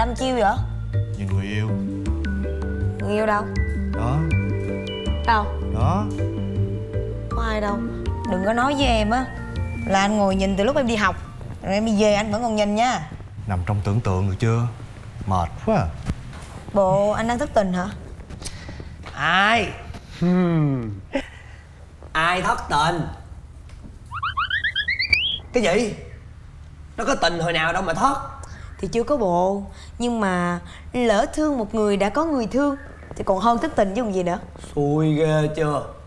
đâm chiêu vậy? Nhìn người yêu. Người yêu đâu? Đó. Đâu? Đó. Có ai đâu. Đừng có nói với em á là anh ngồi nhìn từ lúc em đi học rồi em đi về anh vẫn còn nhìn nha. Nằm trong tưởng tượng được chưa? Mệt quá à. Bộ anh đang thất tình hả? Ai? Ai thất tình? Cái gì? Nó có tình hồi nào đâu mà thất. Thì chưa có bộ. Nhưng mà lỡ thương một người đã có người thương thì còn hơn thất tình chứ còn gì nữa. Xui ghê chưa.